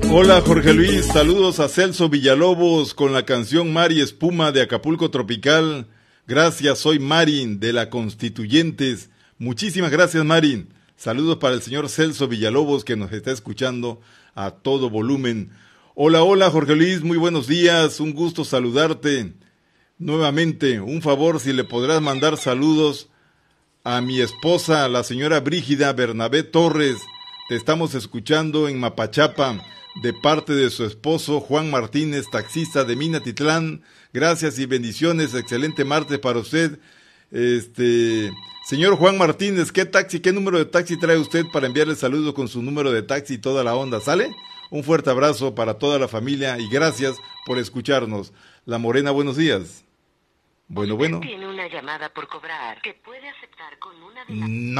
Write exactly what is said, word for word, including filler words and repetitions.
Hola Jorge Luis, saludos a Celso Villalobos con la canción Mar y Espuma de Acapulco Tropical. Gracias, soy Marin de la Constituyentes. Muchísimas gracias, Marin. Saludos para el señor Celso Villalobos que nos está escuchando a todo volumen. Hola, hola Jorge Luis, muy buenos días, un gusto saludarte. Nuevamente, un favor si le podrás mandar saludos a mi esposa, la señora Brígida Bernabé Torres. Te estamos escuchando en Mapachapa, de parte de su esposo Juan Martínez, taxista de Minatitlán. Gracias y bendiciones, excelente martes para usted. Este, señor Juan Martínez, ¿qué taxi, qué número de taxi trae usted para enviarle saludos con su número de taxi y toda la onda? ¿Sale? Un fuerte abrazo para toda la familia y gracias por escucharnos. La Morena, buenos días. Bueno, bueno. Tiene una llamada por cobrar que puede aceptar con una de No.